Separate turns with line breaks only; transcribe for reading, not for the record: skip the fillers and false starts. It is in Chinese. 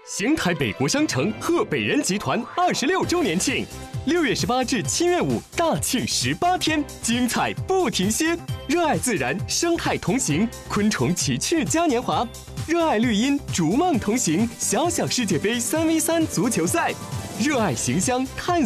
邢台北国商城贺北人集团26周年庆，6月18至7月5大庆18天，精彩不停歇。热爱自然，生态同行，昆虫奇趣嘉年华；热爱绿荫，逐梦同行，小小世界杯3v3足球赛；热爱形象，探